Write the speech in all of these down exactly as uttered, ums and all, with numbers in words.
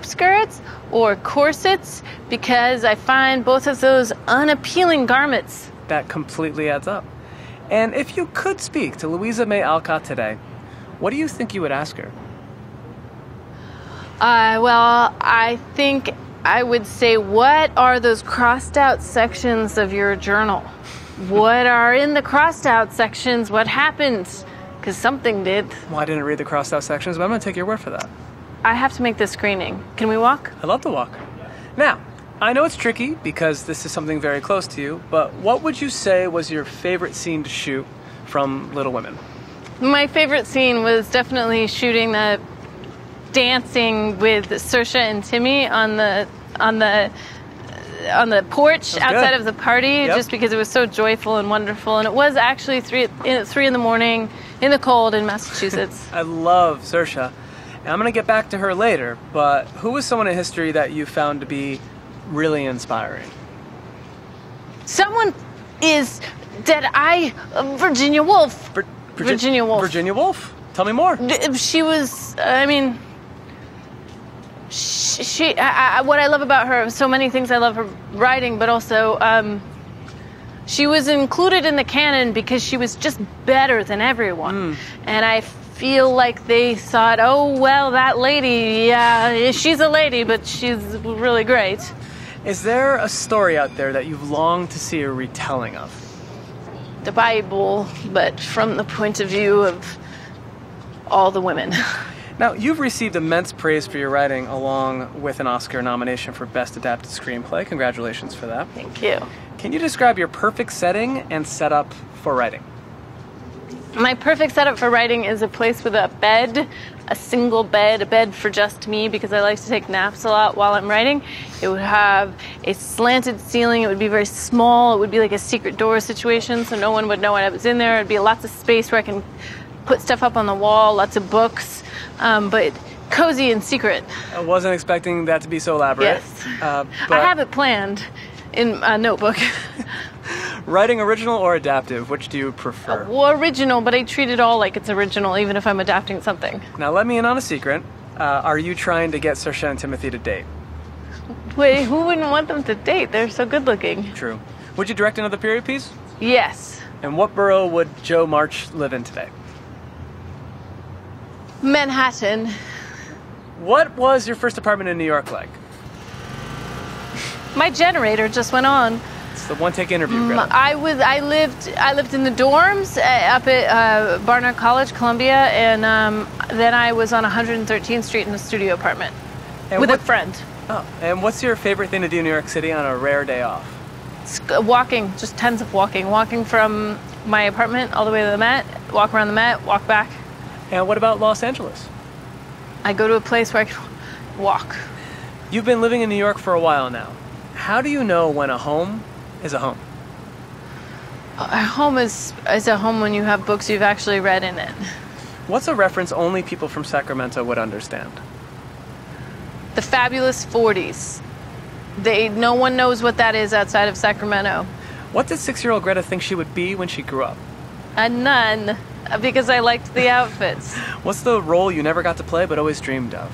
short skirts or corsets because I find both of those unappealing garments. That completely adds up. And if you could speak to Louisa May Alcott today, what do you think you would ask her? Uh, well, I think I would say, what are those crossed out sections of your journal? What are in the crossed out sections? What happened? Because something did. Well, I didn't read the crossed out sections, but I'm going to take your word for that. I have to make this screening. Can we walk? I love to walk. Now, I know it's tricky because this is something very close to you, but what would you say was your favorite scene to shoot from Little Women? My favorite scene was definitely shooting the dancing with Saoirse and Timmy on the on the on the porch outside good. of the party, Yep. just because it was so joyful and wonderful. And it was actually three in, three in the morning in the cold in Massachusetts. I love Saoirse, and I'm going to get back to her later, but who was someone in history that you found to be really inspiring? Someone is that I uh, Virginia Woolf. Vir- Virgi- Virginia Woolf. Virginia Woolf. Tell me more. She was. I mean. She. she I, I, what I love about her, so many things I love her writing, but also um, she was included in the canon because she was just better than everyone, mm. and I feel like they thought, oh well, that lady, yeah, she's a lady, but she's really great. Is there a story out there that you've longed to see a retelling of? The Bible, but from the point of view of all the women. Now, you've received immense praise for your writing, along with an Oscar nomination for Best Adapted Screenplay. Congratulations for that. Thank you. Can you describe your perfect setting and setup for writing? My perfect setup for writing is a place with a bed, a single bed, a bed for just me, because I like to take naps a lot while I'm writing. It would have a slanted ceiling. It would be very small. It would be like a secret door situation, so no one would know I was in there. It'd be lots of space where I can put stuff up on the wall, lots of books, um, but cozy and secret. I wasn't expecting that to be so elaborate. Yes. Uh, but I have it planned in a notebook. Writing original or adaptive, which do you prefer? Well, original, but I treat it all like it's original, even if I'm adapting something. Now, let me in on a secret. Uh, are you trying to get Saoirse and Timothy to date? Wait, who wouldn't want them to date? They're so good looking. True. Would you direct another period piece? Yes. And what borough would Jo March live in today? Manhattan. What was your first apartment in New York like? My generator just went on. It's the one-take interview, Greta. Mm, I was. I lived. I lived in the dorms uh, up at uh, Barnard College, Columbia, and um, then I was on one hundred thirteenth Street in a studio apartment And with what- a friend. Oh, and what's your favorite thing to do in New York City on a rare day off? Sc- Walking, just tons of walking. Walking from my apartment all the way to the Met. Walk around the Met. Walk back. And what about Los Angeles? I go to a place where I can walk. You've been living in New York for a while now. How do you know when a home is a home? A home is is a home when you have books you've actually read in it. What's a reference only people from Sacramento would understand? The Fabulous forties. They no one knows what that is outside of Sacramento. What did six-year-old Greta think she would be when she grew up? A nun, because I liked the outfits. What's the role you never got to play but always dreamed of?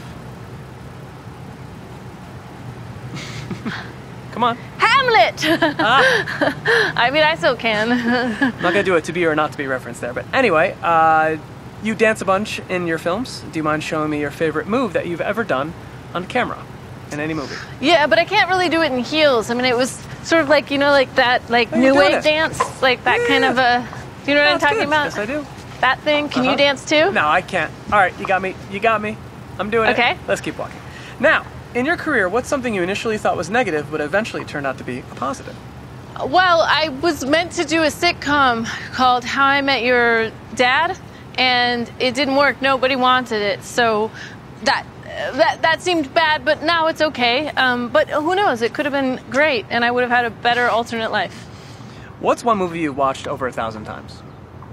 Come on. Hamlet! Ah. I mean, I still can. I'm not going to do a to be or not to be reference there. But anyway, uh, you dance a bunch in your films. Do you mind showing me your favorite move that you've ever done on camera in any movie? Yeah, but I can't really do it in heels. I mean, it was sort of like, you know, like that, like Oh, you're new doing wave it. dance, like that Yeah. kind of a, you know what I'm That's talking good. about? Yes, I do. That thing? Can Uh-huh. you dance too? No, I can't. All right, you got me. You got me. I'm doing it. Okay. Let's keep walking. Now, in your career, what's something you initially thought was negative but eventually turned out to be a positive? Well, I was meant to do a sitcom called How I Met Your Dad, and it didn't work. Nobody wanted it, so that that that seemed bad. But now it's okay. Um, but who knows? It could have been great, and I would have had a better alternate life. What's one movie you watched over a thousand times?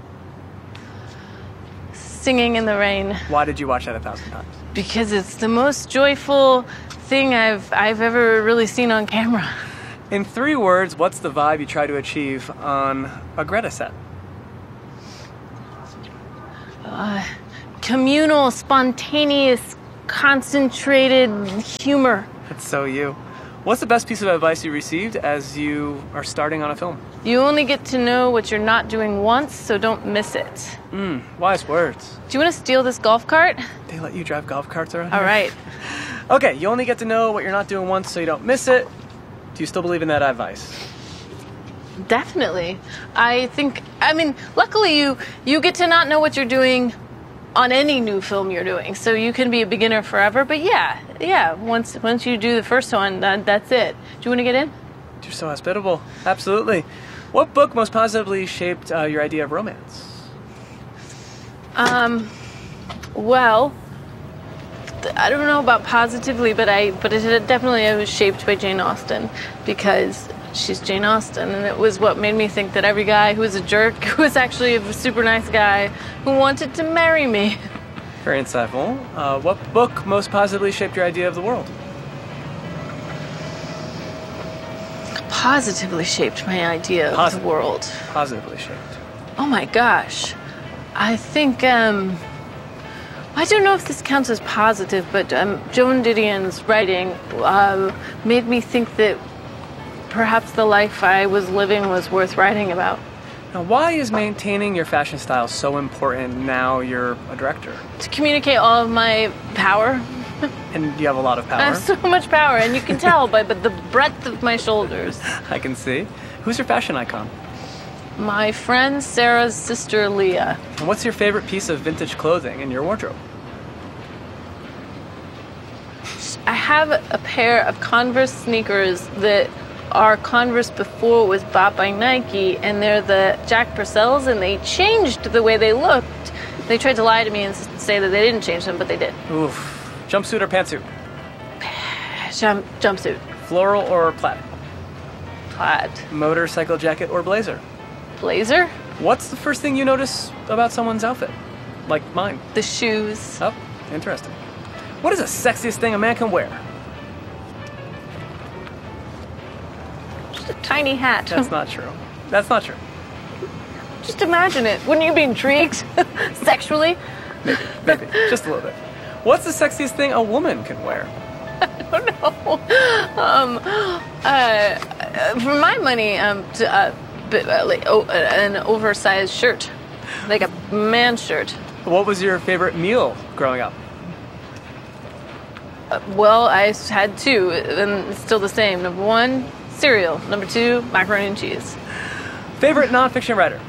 Singing in the Rain, Why did you watch that a thousand times? because it's the most joyful thing I've I've ever really seen on camera. In three words, what's the vibe you try to achieve on a Greta set? Uh, communal, spontaneous concentrated humor. That's so you. What's the best piece of advice you received as you are starting on a film? You only get to know what you're not doing once, so don't miss it. Mmm, wise words. Do you want to steal this golf cart? They let you drive golf carts around All here? right. Okay, you only get to know what you're not doing once, so you don't miss it. Do you still believe in that advice? Definitely. I think, I mean, luckily you you get to not know what you're doing on any new film you're doing, so you can be a beginner forever. But yeah, yeah, once once you do the first one, that, that's it. Do you want to get in? You're so hospitable. Absolutely. What book most positively shaped uh, your idea of romance? Um, well, I don't know about positively, but I but it definitely I was shaped by Jane Austen because she's Jane Austen, and it was what made me think that every guy who was a jerk was actually a super nice guy who wanted to marry me. Very insightful. Uh, what book most positively shaped your idea of the world? Positively shaped my idea Posit- of the world. Positively shaped. Oh my gosh. I think, um, I don't know if this counts as positive, but um, Joan Didion's writing uh, made me think that perhaps the life I was living was worth writing about. Now, why is maintaining your fashion style so important now you're a director? To communicate all of my power. And you have a lot of I power. have so much power, and you can tell by but the breadth of my shoulders. I can see. Who's your fashion icon? My friend Sarah's sister Leah. And what's your favorite piece of vintage clothing in your wardrobe? I have a pair of Converse sneakers that are Converse before it was bought by Nike, and they're the Jack Purcells, and they changed the way they looked. They tried to lie to me and say that they didn't change them, but they did. Oof. Jumpsuit or pantsuit? Jump, jumpsuit. Floral or plaid? Plaid. Motorcycle jacket or blazer? Blazer. What's the first thing you notice about someone's outfit? Like mine. The shoes. Oh, interesting. What is the sexiest thing a man can wear? Just a tiny hat. That's not true. That's not true. Just imagine it. Wouldn't you be intrigued? Sexually? Maybe, maybe. Just a little bit. What's the sexiest thing a woman can wear? I don't know. Um, uh, for my money, um, to, uh, b- uh, like oh, uh, an oversized shirt, like a man's shirt. What was your favorite meal growing up? Uh, well, I had two, and it's still the same. Number one, cereal. Number two, macaroni and cheese. Favorite nonfiction writer?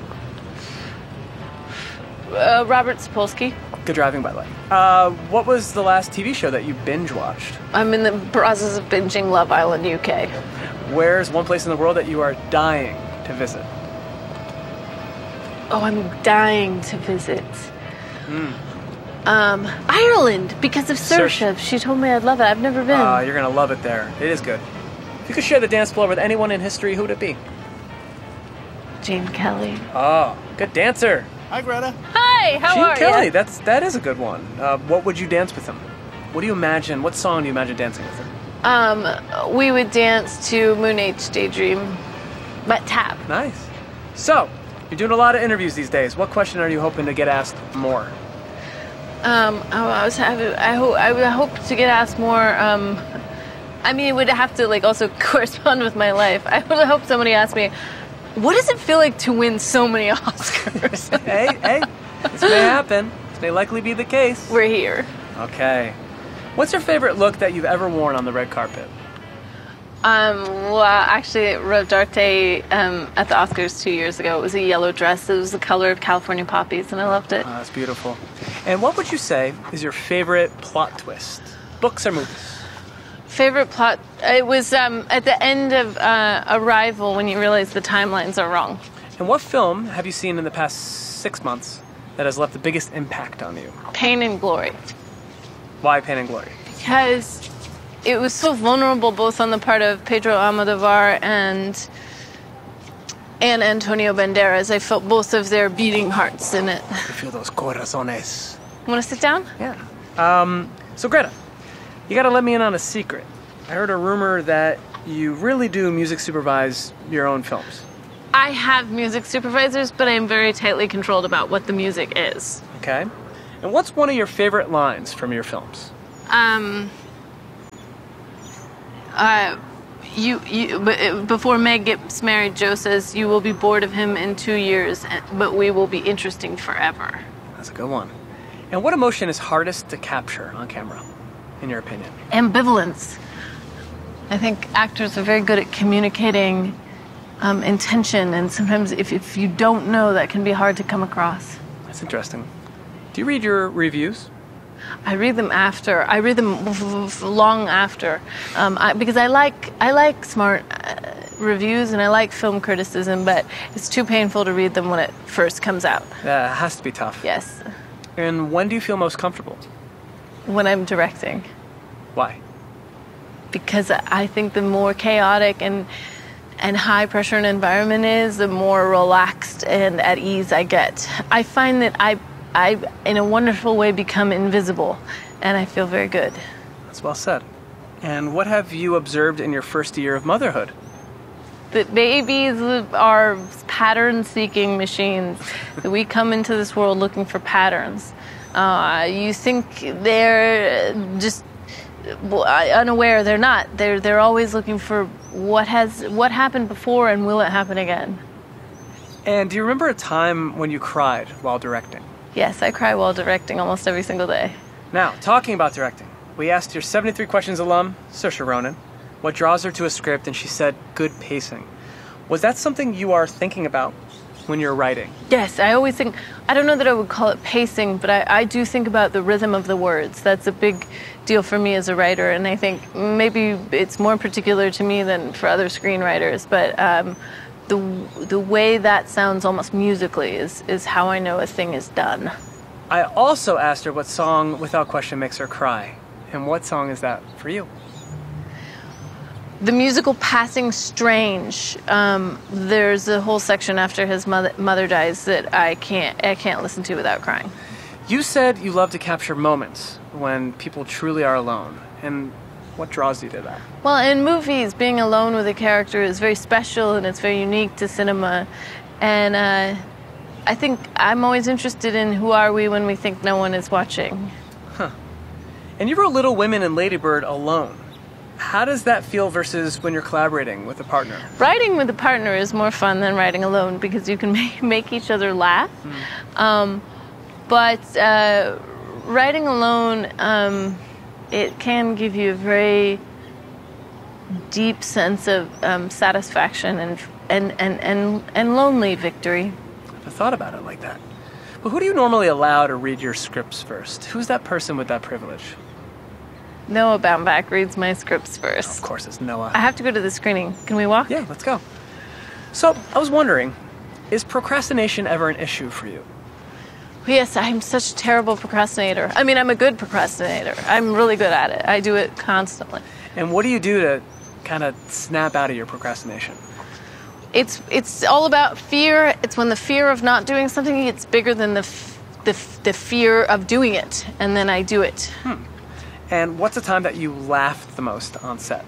Uh, Robert Sapolsky. Good driving, by the way. Uh, what was the last T V show that you binge watched? I'm in the process of binging Love Island U K. Where's one place in the world that you are dying to visit? Oh, I'm dying to visit. Mm. Um, Ireland, because of Saoirse. Saoirse. She told me I'd love it. I've never been. Uh, you're gonna love it there. It is good. If you could share the dance floor with anyone in history, who would it be? Jane Kelly. Oh, good dancer. Hi, Greta. Hi, how Gene are Kelly. you? That's that is a good one. Uh, what would you dance with him? What do you imagine? What song do you imagine dancing with him? Um, we would dance to Moon Age Daydream, but tap. Nice. So, you're doing a lot of interviews these days. What question are you hoping to get asked more? Um, I I was having, I hope, I would hope to get asked more. Um, I mean, it would have to like also correspond with my life. I would hope somebody asked me, what does it feel like to win so many Oscars? hey, hey, this may happen. This may likely be the case. We're here. Okay. What's your favorite look that you've ever worn on the red carpet? Um, well, actually, at Rove d'Arte um, at the Oscars two years ago, it was a yellow dress. It was the color of California poppies, and I loved it. Oh, that's beautiful. And what would you say is your favorite plot twist? Books or movies? Favorite plot? It was um, at the end of uh, Arrival when you realize the timelines are wrong. And what film have you seen in the past six months that has left the biggest impact on you? Pain and Glory. Why Pain and Glory? Because it was so vulnerable both on the part of Pedro Almodovar and and Antonio Banderas. I felt both of their beating hearts in it. I feel those corazones. Want to sit down? Yeah. Um, so Greta, you gotta let me in on a secret. I heard a rumor that you really do music supervise your own films. I have music supervisors, but I am very tightly controlled about what the music is. Okay. And what's one of your favorite lines from your films? Um, uh, you, you, but before Meg gets married, Joe says, you will be bored of him in two years, but we will be interesting forever. That's a good one. And what emotion is hardest to capture on camera, in your opinion? Ambivalence. I think actors are very good at communicating um, intention, and sometimes if, if you don't know, that can be hard to come across. That's interesting. Do you read your reviews? I read them after. I read them long after, um, I, because I like I like smart uh, reviews and I like film criticism, but it's too painful to read them when it first comes out. Yeah, it has to be tough. Yes. And when do you feel most comfortable? When I'm directing. Why? Because I think the more chaotic and and high pressure an environment is, the more relaxed and at ease I get. I find that I I, in a wonderful way, become invisible, and I feel very good. That's well said. And what have you observed in your first year of motherhood? That babies are pattern-seeking machines. That we come into this world looking for patterns. Uh, you think they're just unaware. They're not. They're they're always looking for what has what happened before and will it happen again. And do you remember a time when you cried while directing? Yes, I cry while directing almost every single day. Now, talking about directing, we asked your seventy-three Questions alum, Saoirse Ronan, what draws her to a script, and she said good pacing. Was that something you are thinking about when you're writing? Yes, I always think, I don't know that I would call it pacing, but I, I do think about the rhythm of the words. That's a big deal for me as a writer, and I think maybe it's more particular to me than for other screenwriters, but um, the the way that sounds almost musically is, is how I know a thing is done. I also asked her what song, without question, makes her cry. And what song is that for you? The musical Passing Strange. Um, there's a whole section after his mother, mother dies that I can't I can't listen to without crying. You said you love to capture moments when people truly are alone. And what draws you to that? Well, in movies, being alone with a character is very special and it's very unique to cinema. And uh, I think I'm always interested in who are we when we think no one is watching. Huh. And you wrote Little Women and Lady Bird alone. How does that feel versus when you're collaborating with a partner? Writing with a partner is more fun than writing alone because you can make, make each other laugh. Mm. Um, but uh, writing alone, um, it can give you a very deep sense of um, satisfaction and, and, and, and, and lonely victory. I never thought about it like that. But who do you normally allow to read your scripts first? Who's that person with that privilege? Noah Baumbach reads my scripts first. Of course, it's Noah. I have to go to the screening. Can we walk? Yeah, let's go. So, I was wondering, is procrastination ever an issue for you? Yes, I'm such a terrible procrastinator. I mean, I'm a good procrastinator. I'm really good at it. I do it constantly. And what do you do to kind of snap out of your procrastination? It's it's all about fear. It's when the fear of not doing something gets bigger than the f- the, f- the fear of doing it, and then I do it. Hmm. And what's the time that you laughed the most on set?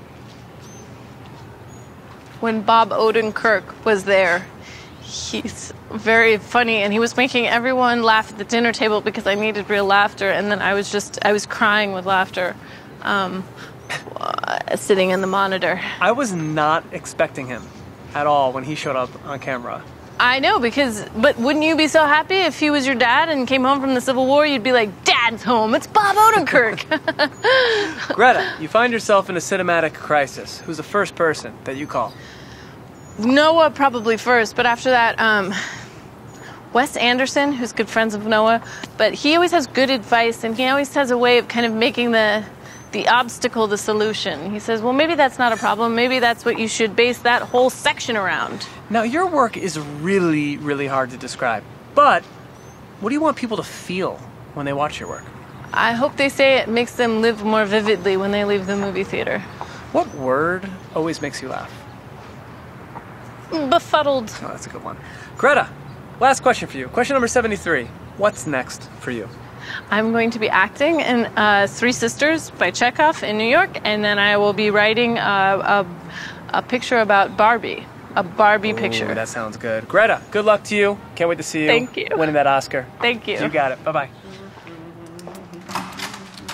When Bob Odenkirk was there. He's very funny, and he was making everyone laugh at the dinner table because I needed real laughter, and then I was just, I was crying with laughter um, uh, sitting in the monitor. I was not expecting him at all when he showed up on camera. I know, because, but wouldn't you be so happy if he was your dad and came home from the Civil War? You'd be like, Dad's home, it's Bob Odenkirk. Greta, you find yourself in a cinematic crisis. Who's the first person that you call? Noah probably first, but after that, um, Wes Anderson, who's good friends of Noah, but he always has good advice, and he always has a way of kind of making the the obstacle the solution. He says, well, maybe that's not a problem. Maybe that's what you should base that whole section around. Now, your work is really, really hard to describe, but what do you want people to feel when they watch your work? I hope they say it makes them live more vividly when they leave the movie theater. What word always makes you laugh? Befuddled. Oh, that's a good one. Greta, last question for you. Question number seventy-three. What's next for you? I'm going to be acting in uh, Three Sisters by Chekhov in New York, and then I will be writing uh, a, a picture about Barbie, a Barbie Ooh, picture. That sounds good. Greta, good luck to you. Can't wait to see you. Thank you. Winning that Oscar. Thank you. You got it. Bye-bye.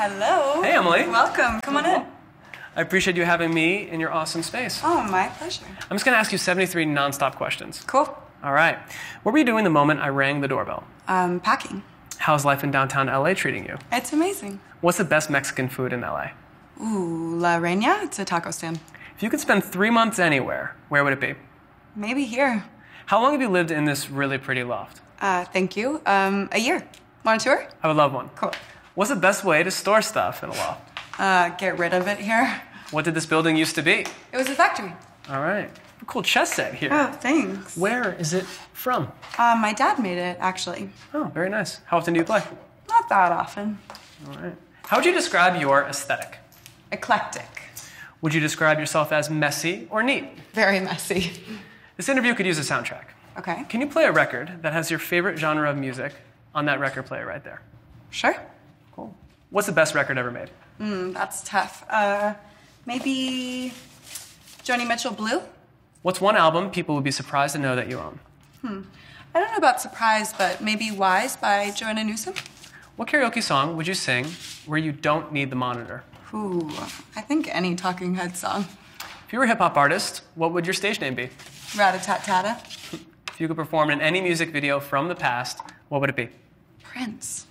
Hello. Hey, Emily. Welcome. Come on in. I appreciate you having me in your awesome space. Oh, my pleasure. I'm just going to ask you seventy-three nonstop questions. Cool. All right. What were you doing the moment I rang the doorbell? Um, packing. How's life in downtown L A treating you? It's amazing. What's the best Mexican food in L A? Ooh, La Reina. It's a taco stand. If you could spend three months anywhere, where would it be? Maybe here. How long have you lived in this really pretty loft? Uh, thank you. Um, a year. Want a tour? I would love one. Cool. What's the best way to store stuff in a loft? Uh, get rid of it here. What did this building used to be? It was a factory. All right. A cool chess set here. Oh, thanks. Where is it from? Uh, my dad made it, actually. Oh, very nice. How often do you play? Not that often. All right. How would you describe your aesthetic? Eclectic. Would you describe yourself as messy or neat? Very messy. This interview could use a soundtrack. Okay. Can you play a record that has your favorite genre of music on that record player right there? Sure. Cool. What's the best record ever made? Hmm, that's tough. Uh, maybe Joni Mitchell Blue? What's one album people would be surprised to know that you own? I don't know about Surprise, but maybe Wise by Joanna Newsom? What karaoke song would you sing where you don't need the monitor? Ooh, I think any Talking Head song. If you were a hip-hop artist, what would your stage name be? Rat-a-tat-tata. If you could perform in any music video from the past, what would it be? Prince.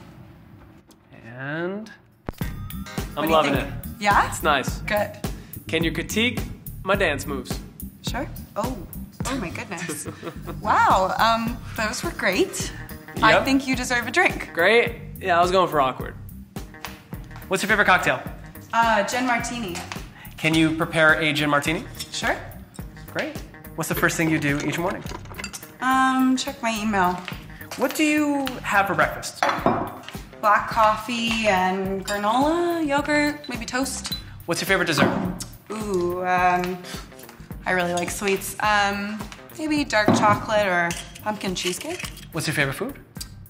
And What I'm do you loving think? it. Yeah? It's nice. Good. Can you critique my dance moves? Sure. Oh, oh my goodness. Wow, um, those were great. I Yep. think you deserve a drink. Great. Yeah, I was going for awkward. What's your favorite cocktail? Uh, Gin Martini. Can you prepare a gin martini? Sure. Great. What's the first thing you do each morning? Um, check my email. What do you have for breakfast? Black coffee and granola, yogurt, maybe toast. What's your favorite dessert? Ooh, um, I really like sweets. Um, maybe dark chocolate or pumpkin cheesecake. What's your favorite food?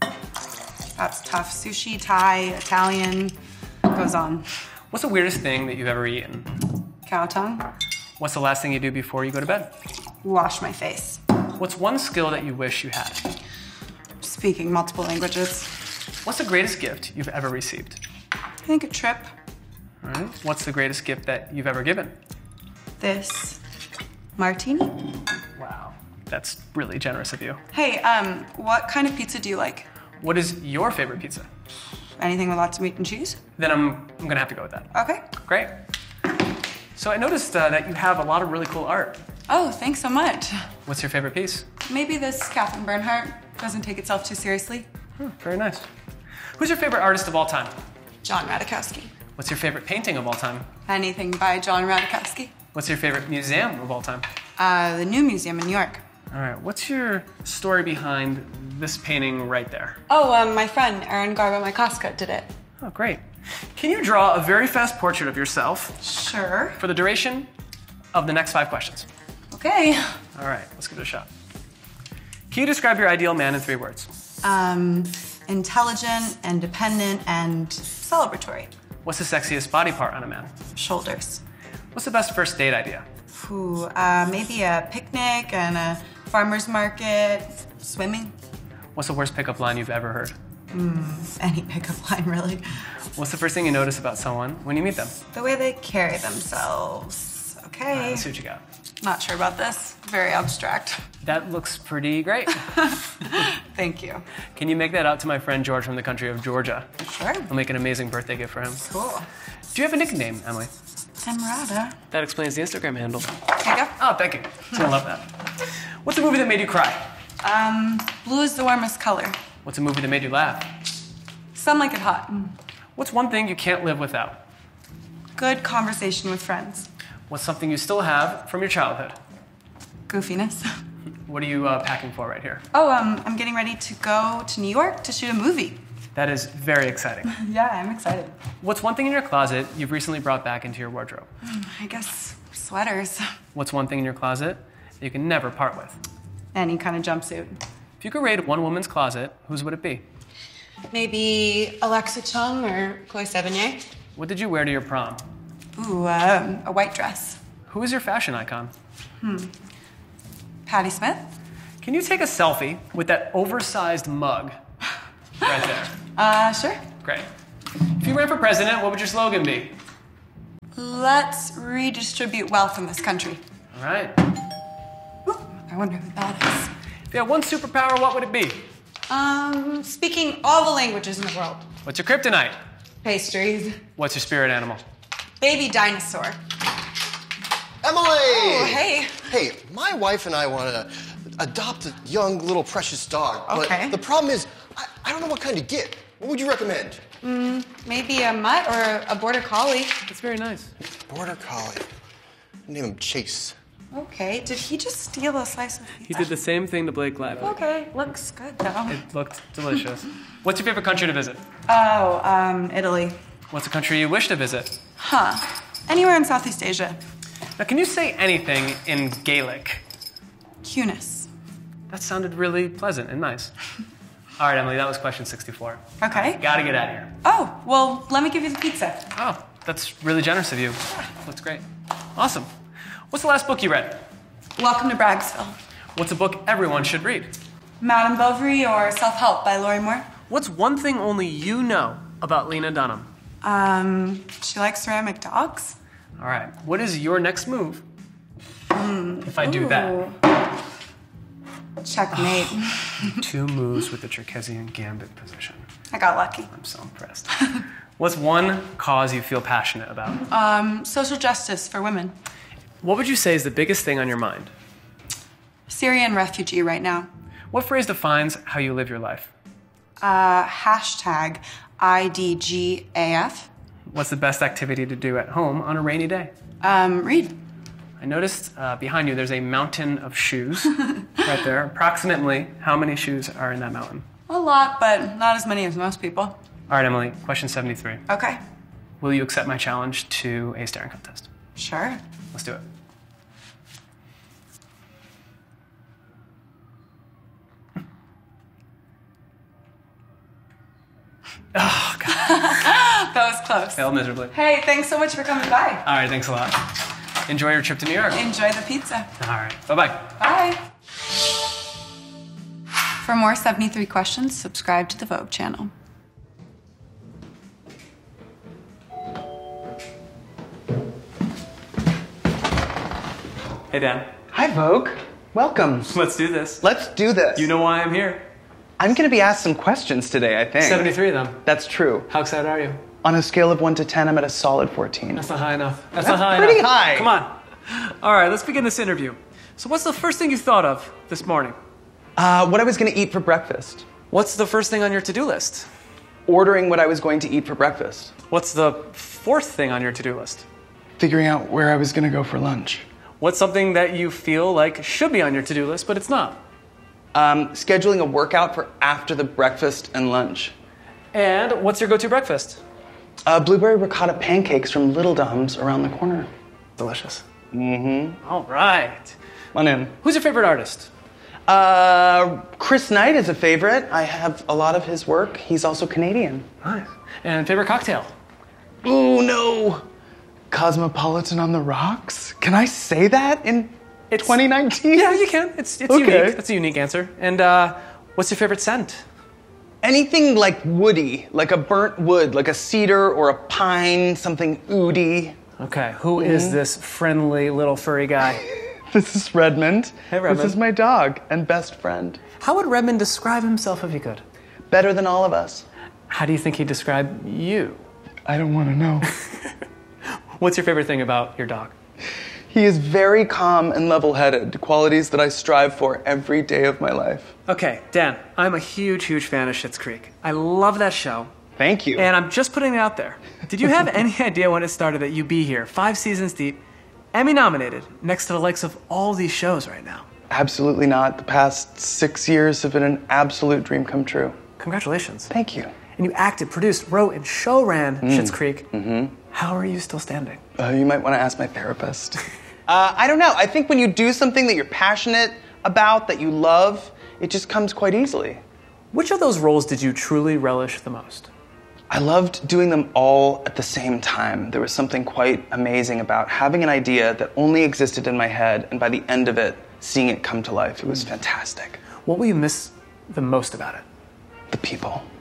That's tough. Sushi, Thai, Italian, goes on. What's the weirdest thing that you've ever eaten? Cow tongue. What's the last thing you do before you go to bed? Wash my face. What's one skill that you wish you had? Speaking multiple languages. What's the greatest gift you've ever received? I think a trip. All right. What's the greatest gift that you've ever given? This martini. Wow, that's really generous of you. Hey, um, what kind of pizza do you like? What is your favorite pizza? Anything with lots of meat and cheese? Then I'm, I'm gonna have to go with that. Okay. Great. So I noticed uh, that you have a lot of really cool art. Oh, thanks so much. What's your favorite piece? Maybe this Catherine Bernhardt doesn't take itself too seriously. Hmm, very nice. Who's your favorite artist of all time? John Radikowski. What's your favorite painting of all time? Anything by John Radikowski. What's your favorite museum of all time? Uh, the New Museum in New York. All right, what's your story behind this painting right there? Oh, um, my friend Erin Garba Mykoska did it. Oh, great. Can you draw a very fast portrait of yourself Sure. for the duration of the next five questions? Okay. All right, let's give it a shot. Can you describe your ideal man in three words? Um, intelligent, independent, and celebratory. What's the sexiest body part on a man? Shoulders. What's the best first date idea? Ooh, uh, maybe a picnic and a farmer's market, swimming. What's the worst pickup line you've ever heard? Any pickup line, really. What's the first thing you notice about someone when you meet them? The way they carry themselves. All right, Okay. let's see what you got. Not sure about this. Very abstract. That looks pretty great. Thank you. Can you make that out to my friend George from the country of Georgia? Sure. I'll make an amazing birthday gift for him. Cool. Do you have a nickname, Emily? Emerada. That explains the Instagram handle. Here you go. Oh, thank you. I love that. What's a movie that made you cry? Um, blue is the warmest color. What's a movie that made you laugh? Some like it hot. What's one thing you can't live without? Good conversation with friends. What's something you still have from your childhood? Goofiness. What are you uh, packing for right here? Oh, um, I'm getting ready to go to New York to shoot a movie. That is very exciting. Yeah, I'm excited. What's one thing in your closet you've recently brought back into your wardrobe? I guess sweaters. What's one thing in your closet that you can never part with? Any kind of jumpsuit. If you could raid one woman's closet, whose would it be? Maybe Alexa Chung or Chloe Sevigny. What did you wear to your prom? Ooh, um, a white dress. Who is your fashion icon? Patti Smith. Can you take a selfie with that oversized mug right there? Uh, sure. Great. If you ran for president, what would your slogan be? Let's redistribute wealth in this country. All right. Ooh, I wonder who that is. If you had one superpower, what would it be? Um, speaking all the languages in the world. What's your kryptonite? Pastries. What's your spirit animal? Baby dinosaur. Emily! Oh, hey. Hey, my wife and I want to adopt a young little precious dog. Okay. But the problem is, I, I don't know what kind to get. What would you recommend? Mm, maybe a mutt or a border collie. That's very nice. Border collie. Name him Chase. Okay, did he just steal a slice of pizza? He did the same thing to Blake Lively. Okay, looks good though. It looked delicious. What's your favorite country to visit? Oh, um, Italy. What's a country you wish to visit? Huh. Anywhere in Southeast Asia. Now, can you say anything in Gaelic? Cunis. That sounded really pleasant and nice. All right, Emily, that was question sixty-four. Okay. Gotta get out of here. Oh, well, let me give you the pizza. Oh, that's really generous of you. Looks great. Awesome. What's the last book you read? Welcome to Bragsville. What's a book everyone should read? Madame Bovary or Self-Help by Lori Moore. What's one thing only you know about Lena Dunham? Um, she likes ceramic dogs. All right. What is your next move? Mm. If I do Ooh. that. Checkmate. Two moves with the Cherkessian Gambit position. I got lucky. I'm so impressed. What's one cause you feel passionate about? Um, social justice for women. What would you say is the biggest thing on your mind? Syrian refugee right now. What phrase defines how you live your life? Uh, hashtag I D G A F. What's the best activity to do at home on a rainy day? Um, read. I noticed uh, behind you there's a mountain of shoes right there. Approximately how many shoes are in that mountain? A lot, but not as many as most people. All right, Emily, question seventy-three. Okay. Will you accept my challenge to a staring contest? Sure. Let's do it. Oh, God. That was close. Failed miserably. Hey, thanks so much for coming by. All right, thanks a lot. Enjoy your trip to New York. Enjoy the pizza. All right, bye-bye. Bye. For more seventy-three questions, subscribe to the Vogue channel. Hey, Dan. Hi, Vogue. Welcome. Let's do this. Let's do this. You know why I'm here? I'm going to be asked some questions today, I think. seventy-three of them. That's true. How excited are you? On a scale of one to ten, I'm at a solid fourteen. That's not high enough. That's, That's not high pretty enough. high. Come on. All right, let's begin this interview. So what's the first thing you thought of this morning? Uh, what I was going to eat for breakfast. What's the first thing on your to-do list? Ordering what I was going to eat for breakfast. What's the fourth thing on your to-do list? Figuring out where I was going to go for lunch. What's something that you feel like should be on your to-do list, but it's not? Um, scheduling a workout for after the breakfast and lunch. And what's your go-to breakfast? Uh, blueberry ricotta pancakes from Little Dom's around the corner. Delicious. Mm-hmm. All right. Come on in. Who's your favorite artist? Uh, Chris Knight is a favorite. I have a lot of his work. He's also Canadian. Nice. And favorite cocktail? Ooh, no. Cosmopolitan on the rocks? Can I say that in It's- twenty nineteen? Yeah, you can. It's, it's Okay. unique. That's a unique answer. And uh, what's your favorite scent? Anything like woody, like a burnt wood, like a cedar or a pine, something oody. Okay, who is this friendly little furry guy? This is Redmond. Hey, Redmond. This is my dog and best friend. How would Redmond describe himself if he could? Better than all of us. How do you think he'd describe you? I don't want to know. What's your favorite thing about your dog? He is very calm and level-headed, qualities that I strive for every day of my life. Okay, Dan, I'm a huge, huge fan of Schitt's Creek. I love that show. Thank you. And I'm just putting it out there. Did you have any idea when it started that you'd be here, five seasons deep, Emmy nominated, next to the likes of all these shows right now? Absolutely not. The past six years have been an absolute dream come true. Congratulations. Thank you. And you acted, produced, wrote, and show ran Schitt's Creek. Mm-hmm. How are you still standing? Uh, you might want to ask my therapist. uh, I don't know. I think when you do something that you're passionate about, that you love, it just comes quite easily. Which of those roles did you truly relish the most? I loved doing them all at the same time. There was something quite amazing about having an idea that only existed in my head, and by the end of it, seeing it come to life. It was fantastic. What will you miss the most about it? The people.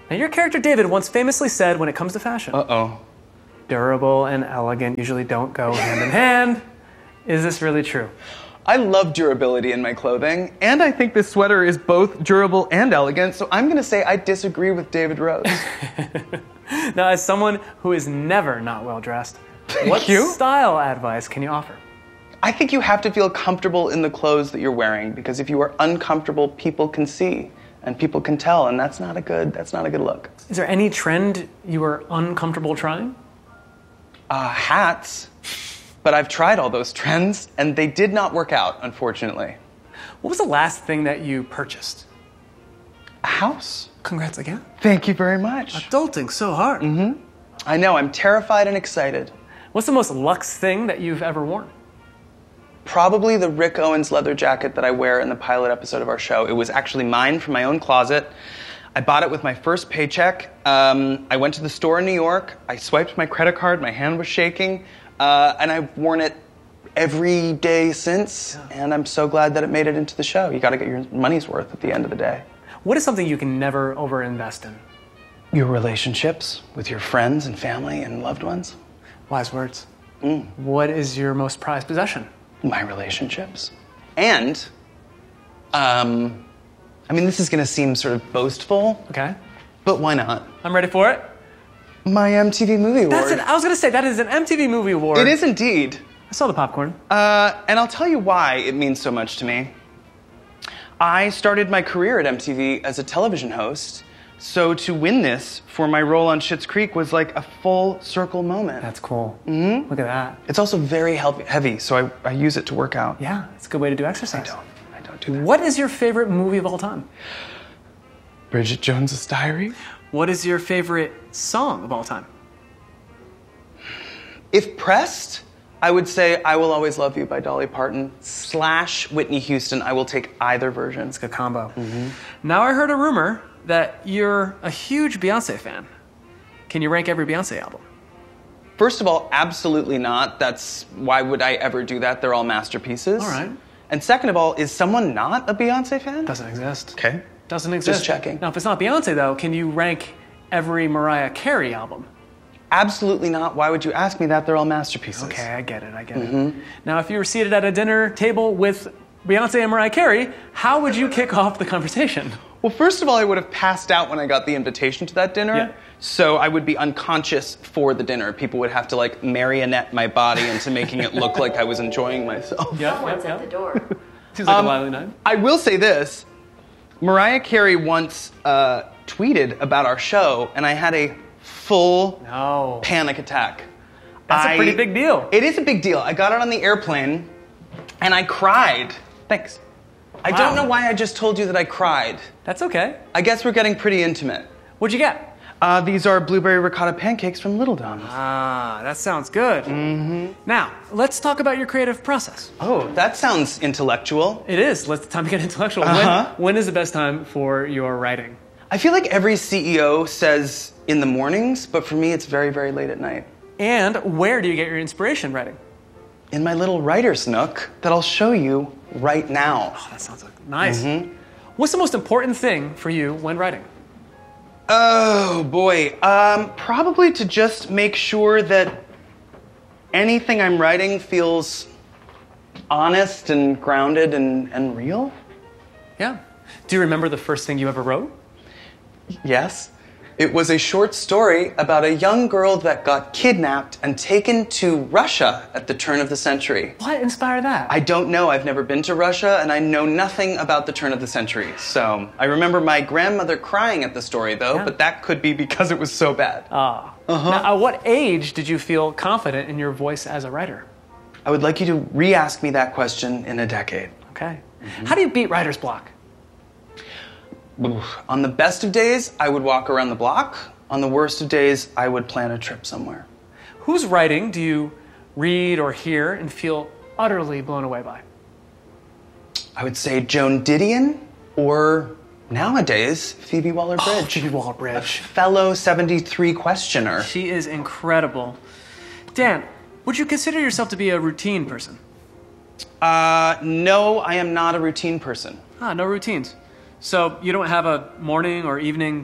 Now, your character David once famously said when it comes to fashion, Uh-oh. durable and elegant usually don't go hand in hand. Is this really true? I love durability in my clothing, and I think this sweater is both durable and elegant, so I'm going to say I disagree with David Rose. Now, as someone who is never not well dressed, what you. style advice can you offer? I think you have to feel comfortable in the clothes that you're wearing, because if you are uncomfortable, people can see and people can tell, and that's not a good that's not a good look. Is there any trend you were uncomfortable trying? Uh, hats. But I've tried all those trends, and they did not work out, unfortunately. What was the last thing that you purchased? A house. Congrats again. Thank you very much. Adulting so hard. Mm-hmm. I know, I'm terrified and excited. What's the most luxe thing that you've ever worn? Probably the Rick Owens leather jacket that I wear in the pilot episode of our show. It was actually mine from my own closet. I bought it with my first paycheck. Um, I went to the store in New York. I swiped my credit card. My hand was shaking. Uh, and I've worn it every day since. Yeah. And I'm so glad that it made it into the show. You got to get your money's worth at the end of the day. What is something you can never overinvest in? Your relationships with your friends and family and loved ones. Wise words. Mm. What is your most prized possession? My relationships. And, um, I mean, this is going to seem sort of boastful. Okay. But why not? I'm ready for it. My M T V Movie Award. That's an, I was going to say, that is an M T V Movie Award. It is indeed. I saw the popcorn. Uh, and I'll tell you why it means so much to me. I started my career at M T V as a television host, so to win this for my role on Schitt's Creek was like a full circle moment. That's cool. Mm-hmm. Look at that. It's also very heavy, so I, I use it to work out. Yeah, it's a good way to do exercise. I don't. I don't do that. What is your favorite movie of all time? Bridget Jones's Diary. What is your favorite song of all time? If pressed, I would say I Will Always Love You by Dolly Parton slash Whitney Houston. I will take either version. It's a good combo. Mm-hmm. Now I heard a rumor that you're a huge Beyonce fan. Can you rank every Beyonce album? First of all, absolutely not. That's why would I ever do that? They're all masterpieces. All right. And second of all, is someone not a Beyonce fan? Doesn't exist. Okay. Doesn't exist. Just checking. Now, if it's not Beyonce, though, can you rank every Mariah Carey album? Absolutely not. Why would you ask me that? They're all masterpieces. Okay, I get it, I get Mm-hmm. it. Now, if you were seated at a dinner table with Beyonce and Mariah Carey, how would you kick off the conversation? Well, first of all, I would have passed out when I got the invitation to that dinner. Yeah. So I would be unconscious for the dinner. People would have to, like, marionette my body into making it look like I was enjoying myself. Yeah, Someone's yeah, at the door. Seems like Um, a lively night. I will say this. Mariah Carey once uh, tweeted about our show, and I had a full No. panic attack. That's I- a pretty big deal. It is a big deal. I got it on the airplane, and I cried. Thanks. I Wow. don't know why I just told you that I cried. That's okay. I guess we're getting pretty intimate. What'd you get? Uh, these are blueberry ricotta pancakes from Little Dom's. Ah, that sounds good. Mm-hmm. Now, let's talk about your creative process. Oh, that sounds intellectual. It is. Let's time to get intellectual. Uh-huh. When, when is the best time for your writing? I feel like every C E O says in the mornings, but for me it's very, very late at night. And where do you get your inspiration writing? In my little writer's nook that I'll show you right now. Oh, that sounds like nice. Mm-hmm. What's the most important thing for you when writing? Oh, boy. Um, probably to just make sure that anything I'm writing feels honest and grounded and, and real. Yeah. Do you remember the first thing you ever wrote? Yes. It was a short story about a young girl that got kidnapped and taken to Russia at the turn of the century. What inspired that? I don't know. I've never been to Russia, and I know nothing about the turn of the century. So I remember my grandmother crying at the story, though, Yeah. but that could be because it was so bad. Ah. Uh-huh. Now, at what age did you feel confident in your voice as a writer? I would like you to re-ask me that question in a decade. Okay. How do you beat writer's block? Oof. On the best of days, I would walk around the block. On the worst of days, I would plan a trip somewhere. Whose writing do you read or hear and feel utterly blown away by? I would say Joan Didion, or nowadays, Phoebe Waller-Bridge. Oh, Phoebe Waller-Bridge. Fellow seventy-three questioner. She is incredible. Dan, would you consider yourself to be a routine person? Uh, no, I am not a routine person. Ah, no routines. So you don't have a morning or evening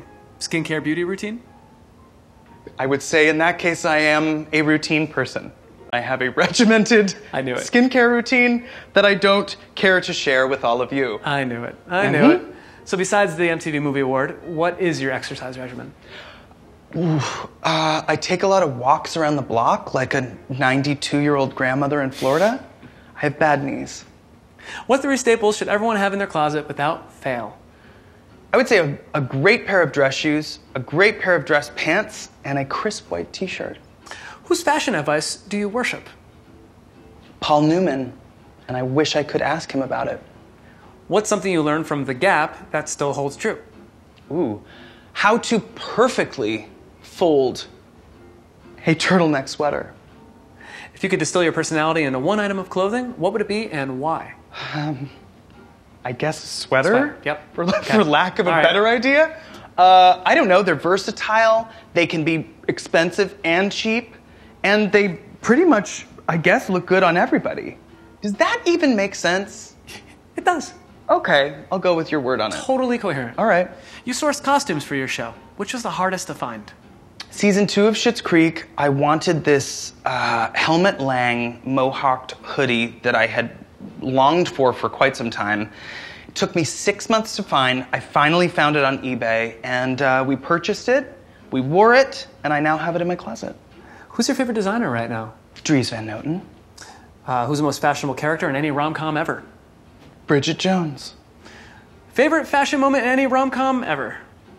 skincare beauty routine? I would say in that case, I am a routine person. I have a regimented I knew it. skincare routine that I don't care to share with all of you. I knew it. I Mm-hmm. knew it. So besides the M T V Movie Award, what is your exercise regimen? Uh, I take a lot of walks around the block like a ninety-two-year-old grandmother in Florida. I have bad knees. What three staples should everyone have in their closet without fail? I would say a, a great pair of dress shoes, a great pair of dress pants, and a crisp white t-shirt. Whose fashion advice do you worship? Paul Newman, and I wish I could ask him about it. What's something you learned from The Gap that still holds true? Ooh, how to perfectly fold a turtleneck sweater. If you could distill your personality into one item of clothing, what would it be and why? Um, I guess a sweater? Sweater, yep. For, Okay. for lack of a All right. better idea? Uh, I don't know. They're versatile. They can be expensive and cheap. And they pretty much, I guess, look good on everybody. Does that even make sense? It does. Okay, I'll go with your word on it. Totally coherent. All right. You sourced costumes for your show. Which was the hardest to find? Season two of Schitt's Creek, I wanted this uh, Helmut Lang mohawked hoodie that I had longed for for quite some time. It took me six months to find. I finally found it on eBay, and uh, we purchased it, we wore it, and I now have it in my closet. Who's your favorite designer right now? Dries Van Noten. Uh, who's the most fashionable character in any rom-com ever? Bridget Jones. Favorite fashion moment in any rom-com ever?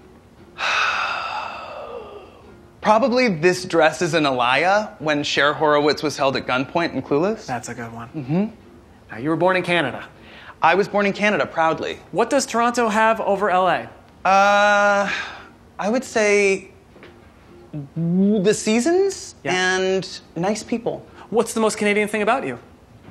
Probably This Dress is an Elia when Cher Horowitz was held at gunpoint in Clueless. That's a good one. Mm-hmm. Now, you were born in Canada. I was born in Canada, proudly. What does Toronto have over L A? Uh, I would say the seasons Yeah. and nice people. What's the most Canadian thing about you?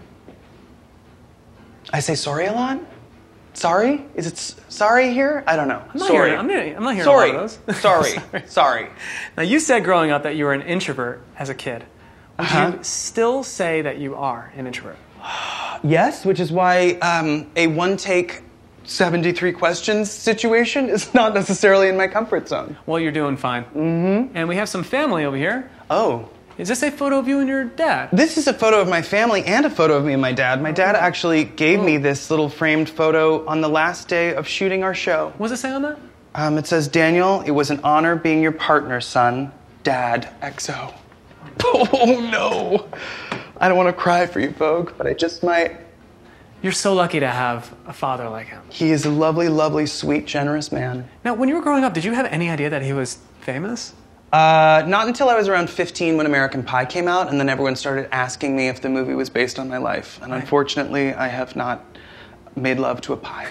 I say sorry a lot. Sorry? Is it s- sorry here? I don't know. I'm not sorry. hearing, I'm not, I'm not hearing sorry. a lot of those. sorry. sorry. Now, you said growing up that you were an introvert as a kid. Would Uh-huh. you still say that you are an introvert? Yes, which is why um, a one-take seventy-three questions situation is not necessarily in my comfort zone. Well, you're doing fine. Mm-hmm. And we have some family over here. Oh. Is this a photo of you and your dad? This is a photo of my family and a photo of me and my dad. My dad actually gave me this little framed photo on the last day of shooting our show. What does it say on that? Um, it says, Daniel, it was an honor being your partner, son. Dad, X O. Oh, no. I don't want to cry for you, Vogue, but I just might. You're so lucky to have a father like him. He is a lovely, lovely, sweet, generous man. Now, when you were growing up, did you have any idea that he was famous? Uh, not until I was around fifteen when American Pie came out, and then everyone started asking me if the movie was based on my life. And Right. unfortunately, I have not made love to a pie.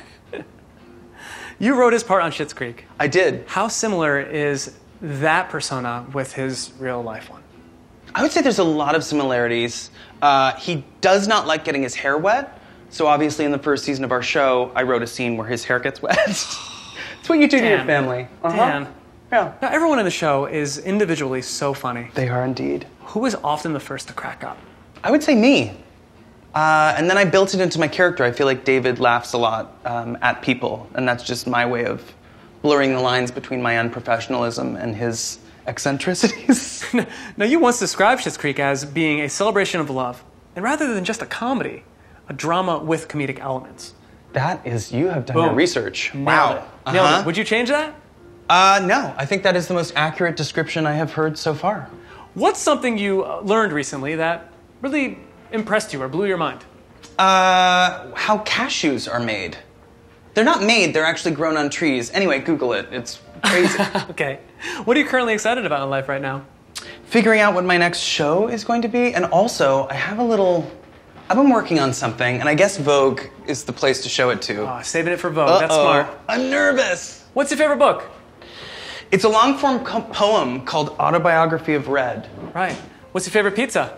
You wrote his part on Schitt's Creek. I did. How similar is that persona with his real life one? I would say there's a lot of similarities. Uh, he does not like getting his hair wet, so obviously in the first season of our show, I wrote a scene where his hair gets wet. It's what you do to your Dan. family. Uh-huh. Dan. Yeah. Now, everyone in the show is individually so funny. They are indeed. Who is often the first to crack up? I would say me. Uh, and then I built it into my character. I feel like David laughs a lot um, at people, and that's just my way of blurring the lines between my unprofessionalism and his eccentricities. Now, you once described Schitt's Creek as being a celebration of love, and rather than just a comedy, a drama with comedic elements. That is, you have done Boom. your research. Nailed Wow. it. Nailed Uh-huh. it. Would you change that? Uh, no, I think that is the most accurate description I have heard so far. What's something you uh, learned recently that really impressed you or blew your mind? Uh, how cashews are made. They're not made, they're actually grown on trees. Anyway, Google it. It's crazy. Okay. What are you currently excited about in life right now? Figuring out what my next show is going to be, and also, I have a little... I've been working on something, and I guess Vogue is the place to show it to. Oh, saving it for Vogue. That's smart. I'm nervous. What's your favorite book? It's a long-form co- poem called Autobiography of Red. Right. What's your favorite pizza?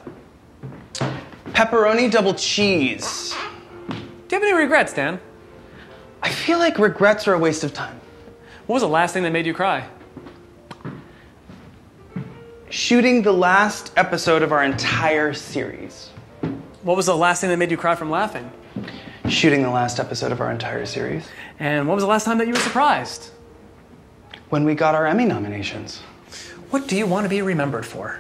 Pepperoni double cheese. Do you have any regrets, Dan? I feel like regrets are a waste of time. What was the last thing that made you cry? Shooting the last episode of our entire series. What was the last thing that made you cry from laughing? Shooting the last episode of our entire series. And what was the last time that you were surprised? When we got our Emmy nominations. What do you want to be remembered for?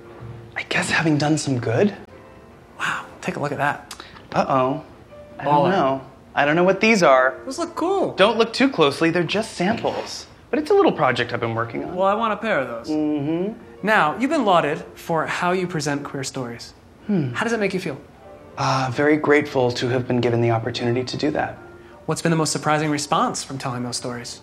I guess having done some good. Wow, take a look at that. Uh-oh. I Baller. don't know. I don't know what these are. Those look cool. Don't look too closely, they're just samples. But it's a little project I've been working on. Well, I want a pair of those. Mm-hmm. Now, you've been lauded for how you present queer stories. Hmm. How does that make you feel? Uh, very grateful to have been given the opportunity to do that. What's been the most surprising response from telling those stories?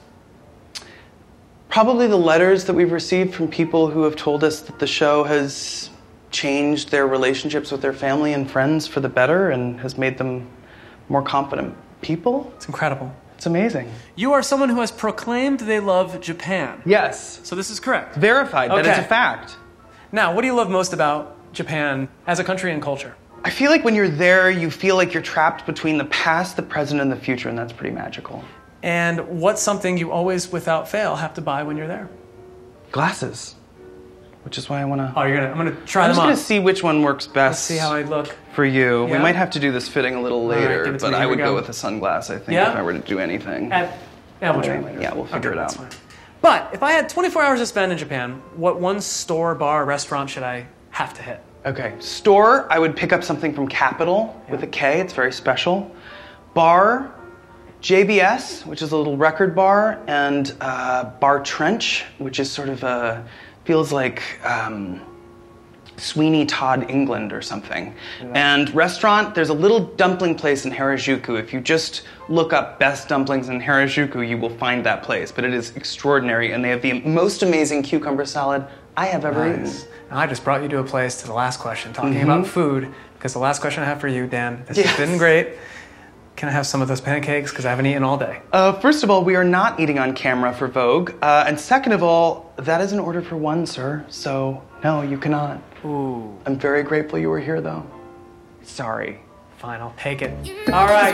Probably the letters that we've received from people who have told us that the show has changed their relationships with their family and friends for the better and has made them more confident people. It's incredible. It's amazing. You are someone who has proclaimed they love Japan. Yes. So this is correct. Verified. That Okay. is a fact. Now, what do you love most about Japan as a country and culture? I feel like when you're there, you feel like you're trapped between the past, the present, and the future, and that's pretty magical. And what's something you always, without fail, have to buy when you're there? Glasses. Which is why I want to... Oh, you're gonna. I'm gonna try I'm them just on. going to see which one works best. Let's see how I look. For you. Yeah? We might have to do this fitting a little right, later, give it to but me. I Here we would go. go with a sunglass, I think, Yeah? if I were to do anything. At, yeah, we'll try Okay, later. yeah, we'll figure Okay, it that's out. fine. But if I had twenty-four hours to spend in Japan, what one store, bar, restaurant should I have to hit? Okay, store, I would pick up something from Capital with a K, it's very special. Bar, J B S, which is a little record bar, and uh, Bar Trench, which is sort of a, feels like um, Sweeney Todd, England or something. And restaurant, there's a little dumpling place in Harajuku. If you just look up best dumplings in Harajuku, you will find that place. But it is extraordinary, and they have the most amazing cucumber salad I have ever Nice. eaten. Now, I just brought you to a place to the last question, talking Mm-hmm. about food, because the last question I have for you, Dan, this Yes. has been great. Can I have some of those pancakes? Because I haven't eaten all day. Uh, first of all, we are not eating on camera for Vogue. Uh, and second of all, that is an order for one, sir. So, no, you cannot. Ooh, I'm very grateful you were here, though. Sorry. fine, I'll take it. All right.